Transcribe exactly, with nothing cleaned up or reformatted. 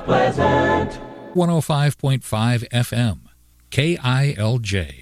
Pleasant. one oh five point five F M, K I L J.